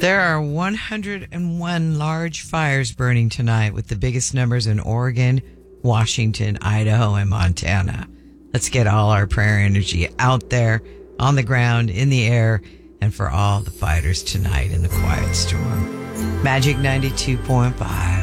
There are 101 large fires burning tonight, with the biggest numbers in Oregon, Washington, Idaho, and Montana. Let's get all our prayer energy out there, on the ground, in the air, and for all the fighters tonight in the quiet storm. Magic 92.5.